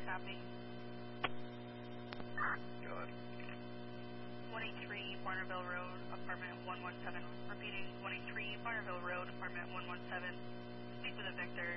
copy. Go ahead. 183 Barnerville Road, apartment 117. Repeating, 183 Barnerville Road, apartment 117. Speak with a Victor,